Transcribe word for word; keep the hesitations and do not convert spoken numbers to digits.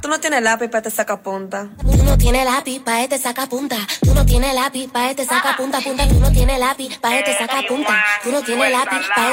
Tú no tienes lápiz para te saca punta. Tú no tienes lápiz pa' este saca punta. Tú no tienes lápiz pa' este saca punta, punta. Tú no tienes lápiz pa' este saca punta. Tú no tienes lápiz pa'